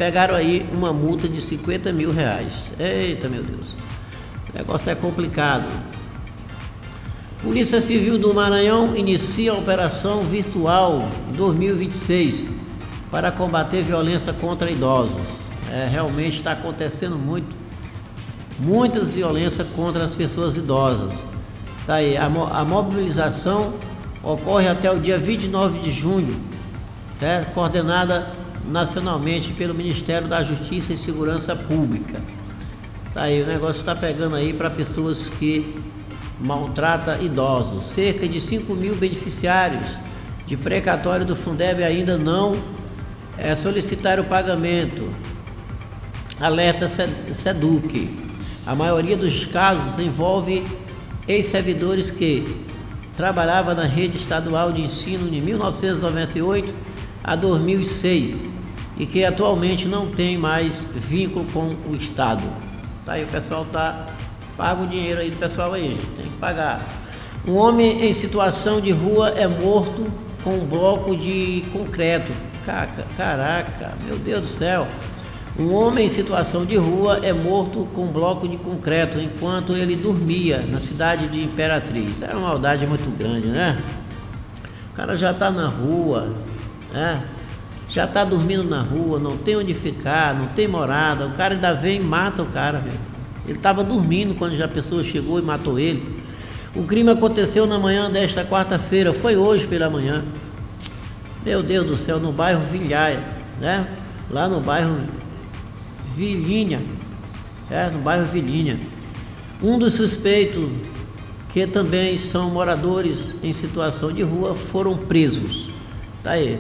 pegaram aí uma multa de 50 mil reais. Eita, meu Deus, o negócio é complicado. Polícia Civil do Maranhão inicia a operação virtual 2026 para combater violência contra idosos. Realmente está acontecendo muitas violências contra as pessoas idosas. Tá aí, a mobilização ocorre até o dia 29 de junho, certo? Coordenada nacionalmente pelo Ministério da Justiça e Segurança Pública. Tá aí, o negócio está pegando aí para pessoas que maltratam idosos. Cerca de 5 mil beneficiários de precatório do Fundeb ainda não solicitaram o pagamento. Alerta SEDUC. A maioria dos casos envolve ex-servidores que trabalhavam na rede estadual de ensino de 1998 a 2006 e que atualmente não tem mais vínculo com o Estado. Tá aí, o pessoal paga o dinheiro aí do pessoal aí, gente, tem que pagar. Um homem em situação de rua é morto com um bloco de concreto. Caraca, meu Deus do céu. Um homem em situação de rua é morto com um bloco de concreto enquanto ele dormia na cidade de Imperatriz. É uma maldade muito grande, né? O cara já está na rua, né? Já está dormindo na rua, não tem onde ficar, não tem morada. O cara ainda vem e mata o cara, velho. Ele estava dormindo quando já a pessoa chegou e matou ele. O crime aconteceu na manhã desta quarta-feira, foi hoje pela manhã. Meu Deus do céu, no bairro Vilhaia, né? Lá no bairro Vilinha, no bairro Vilinha. Um dos suspeitos, que também são moradores em situação de rua, foram presos. Tá aí.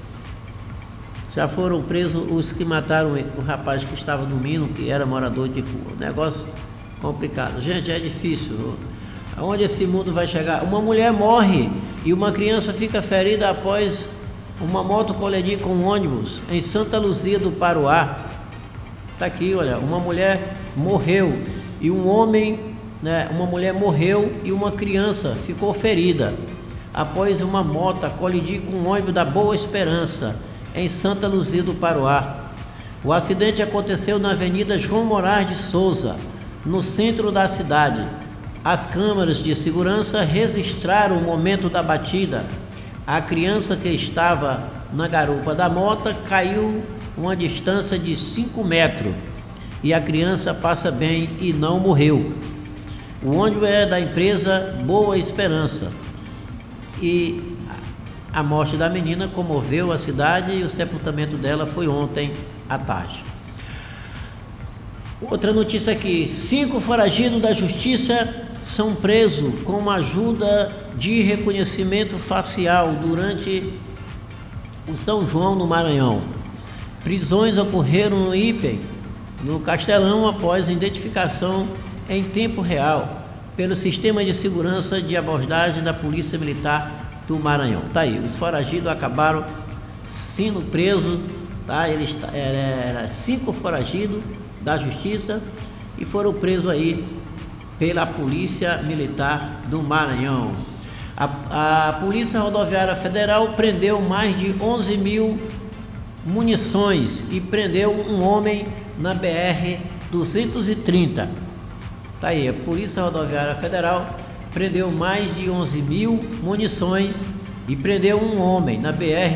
Já foram presos os que mataram o rapaz que estava dormindo, que era morador de rua. Negócio complicado. Gente, é difícil. Aonde esse mundo vai chegar? Uma mulher morre e uma criança fica ferida após uma moto colidir com um ônibus em Santa Luzia do Paruá. Tá aqui, olha, uma mulher morreu e uma mulher morreu e uma criança ficou ferida após uma moto colidir com um ônibus da Boa Esperança em Santa Luzia do Paruá. O acidente aconteceu na Avenida João Moraes de Souza, no centro da cidade. As câmeras de segurança registraram o momento da batida. A criança que estava na garupa da moto caiu uma distância de 5 metros e a criança passa bem e não morreu. O ônibus é da empresa Boa Esperança e a morte da menina comoveu a cidade e o sepultamento dela foi ontem à tarde. Outra notícia aqui: 5 foragidos da justiça são presos com ajuda de reconhecimento facial durante o São João no Maranhão. Prisões ocorreram no IPEM, no Castelão, após identificação em tempo real pelo Sistema de Segurança de Abordagem da Polícia Militar do Maranhão. Tá aí, os foragidos acabaram sendo presos, tá? Eles eram 5 foragidos da Justiça e foram presos aí pela Polícia Militar do Maranhão. A Polícia Rodoviária Federal prendeu mais de 11 mil munições e prendeu um homem na BR-230. Tá aí, a Polícia Rodoviária Federal prendeu mais de 11 mil munições e prendeu um homem na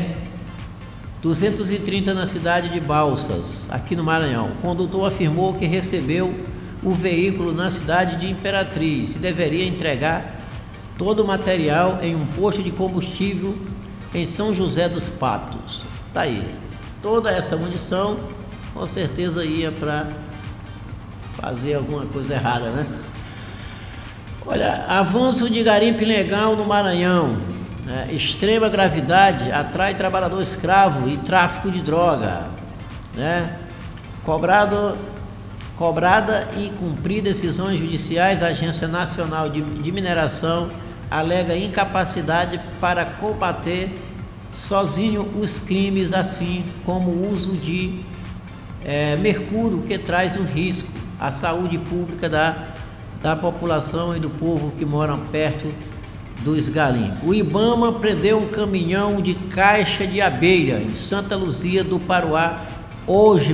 BR-230 na cidade de Balsas, aqui no Maranhão. O condutor afirmou que recebeu o veículo na cidade de Imperatriz e deveria entregar todo o material em um posto de combustível em São José dos Patos. Tá aí, toda essa munição com certeza ia para fazer alguma coisa errada, né? Olha, avanço de garimpo ilegal no Maranhão, né? Extrema gravidade atrai trabalhador escravo e tráfico de droga, né? Cobrada e cumprir decisões judiciais, a Agência Nacional de Mineração alega incapacidade para combater sozinho os crimes, assim como o uso de mercúrio, que traz um risco à saúde pública da população e do povo que moram perto dos garimpos. O IBAMA prendeu um caminhão de caixa de abelha em Santa Luzia do Paruá hoje